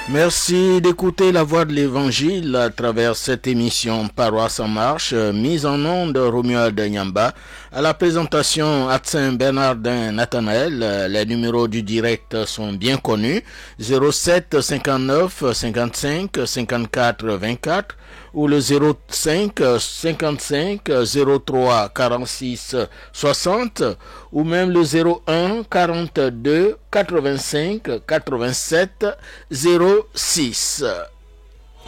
Merci d'écouter la voix de l'évangile à travers cette émission Paroisse en marche, mise en onde Romuald Nyamba. À la présentation Atsin Bernardin Nathanaël, les numéros du direct sont bien connus, 07 59 55 54 24 ou le 05 55 03 46 60 ou même le 01 42 85 87 06.